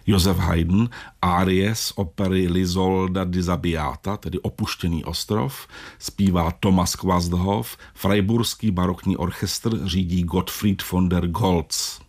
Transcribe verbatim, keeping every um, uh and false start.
Josef Haydn, árie z opery L'Isolda disabbiata, tedy Opuštěný ostrov, zpívá Thomas Quasthoff, Freiburský barokní orchestr řídí Gottfried von der Goltz.